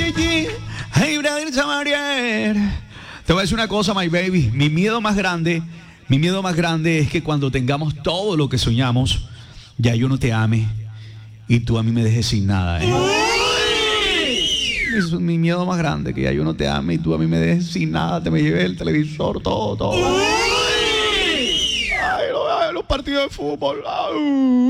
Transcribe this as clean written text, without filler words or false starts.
Gigi. Hey, brother Samarier. Te voy a decir una cosa, my baby. Mi miedo más grande es que cuando tengamos todo lo que soñamos, ya yo no te ame y tú a mí me dejes sin nada, ¿eh? Eso es mi miedo más grande, que ya yo no te ame y tú a mí me dejes sin nada, te me lleves el televisor, todo. Ay, los partidos de fútbol.